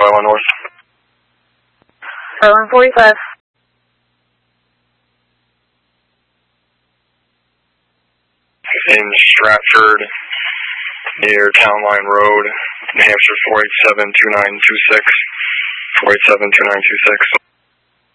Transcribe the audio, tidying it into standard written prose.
Island North. Island 45. In Stratford, near Town Line Road, New Hampshire 487-2926. 487-2926.